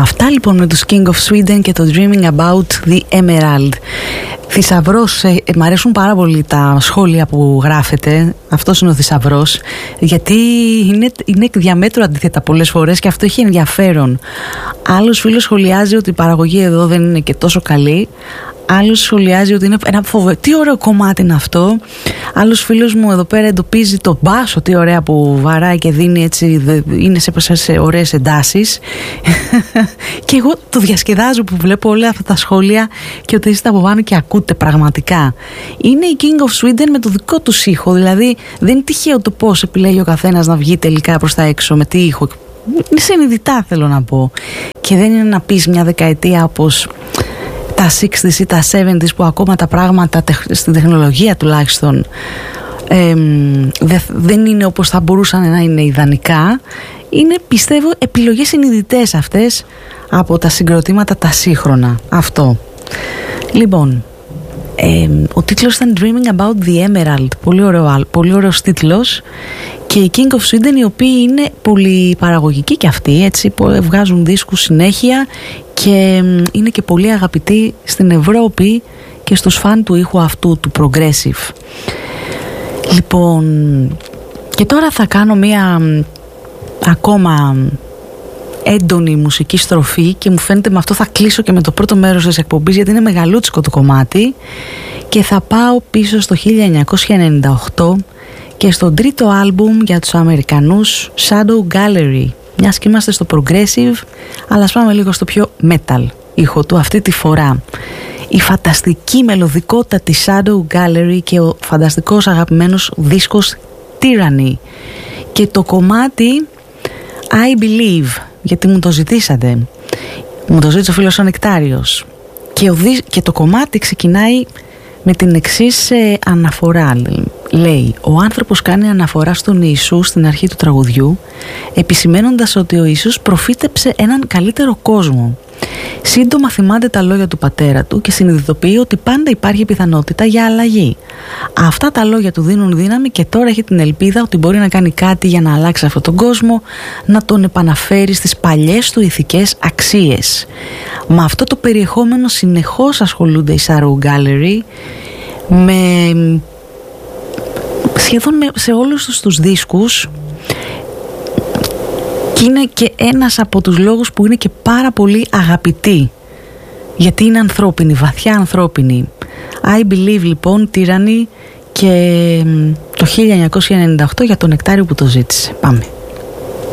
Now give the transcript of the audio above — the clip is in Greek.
Αυτά λοιπόν με τους King of Sweden και το Dreaming About the Emerald. Θησαυρός, μ' αρέσουν πάρα πολύ τα σχόλια που γράφετε. Αυτός είναι ο θησαυρός, γιατί είναι διαμέτρου αντίθετα πολλές φορές και αυτό έχει ενδιαφέρον. Άλλος φίλος σχολιάζει ότι η παραγωγή εδώ δεν είναι και τόσο καλή. Άλλος σχολιάζει ότι είναι ένα τι ωραίο κομμάτι είναι αυτό. Άλλος φίλος μου εδώ πέρα εντοπίζει το μπάσο, τι ωραία που βαράει και δίνει έτσι, είναι σε ωραίες εντάσεις. Και εγώ το διασκεδάζω που βλέπω όλα αυτά τα σχόλια και ότι είστε από πάνω και ακούτε πραγματικά. Είναι η King of Sweden με το δικό του ήχο, δηλαδή δεν είναι τυχαίο το πώς επιλέγει ο καθένας να βγει τελικά προς τα έξω με τι ήχο. Είναι συνειδητά, θέλω να πω. Και δεν είναι να πεις μια δεκαετία όπως τα 60s ή τα 70s που ακόμα τα πράγματα στην τεχνολογία τουλάχιστον δεν είναι όπως θα μπορούσαν να είναι ιδανικά. Είναι, πιστεύω, επιλογές συνειδητές αυτές από τα συγκροτήματα τα σύγχρονα. Αυτό. Λοιπόν, ο τίτλος ήταν Dreaming About the Emerald. Πολύ ωραίος τίτλος. Και οι King of Sweden, οι οποίοι είναι πολύ παραγωγικοί και αυτοί, έτσι, βγάζουν δίσκους συνέχεια και είναι και πολύ αγαπητοί στην Ευρώπη και στους φαν του ήχου αυτού, του progressive. Λοιπόν, και τώρα θα κάνω μία ακόμα έντονη μουσική στροφή και μου φαίνεται με αυτό θα κλείσω και με το πρώτο μέρος της εκπομπής, γιατί είναι μεγαλούτσικο το κομμάτι, και θα πάω πίσω στο 1998 και στο τρίτο άλμπουμ για τους Αμερικανούς, Shadow Gallery. Μιας και είμαστε στο progressive, αλλά ας πάμε λίγο στο πιο metal ήχο του αυτή τη φορά. Η φανταστική μελωδικότητα της Shadow Gallery και ο φανταστικός αγαπημένος δίσκος Tyranny. Και το κομμάτι I Believe, γιατί μου το ζητήσατε. Μου το ζήτησε ο φίλος ο Νεκτάριος. Και το κομμάτι ξεκινάει με την εξής αναφορά. Λέει, ο άνθρωπος κάνει αναφορά στον Ιησού στην αρχή του τραγουδιού, επισημαίνοντας ότι ο Ιησούς προφήτεψε έναν καλύτερο κόσμο. Σύντομα θυμάται τα λόγια του πατέρα του και συνειδητοποιεί ότι πάντα υπάρχει πιθανότητα για αλλαγή. Αυτά τα λόγια του δίνουν δύναμη και τώρα έχει την ελπίδα ότι μπορεί να κάνει κάτι για να αλλάξει αυτόν τον κόσμο, να τον επαναφέρει στις παλιές του ηθικές αξίες. Με αυτό το περιεχόμενο συνεχώς ασχολούνται οι Shadow Gallery, σχεδόν σε όλους τους δίσκους, και είναι και ένας από τους λόγους που είναι και πάρα πολύ αγαπητοί, γιατί είναι ανθρώπινη, βαθιά ανθρώπινη. I Believe λοιπόν, Tyranny, και το 1998 για τον Νεκτάριο που το ζήτησε. Πάμε.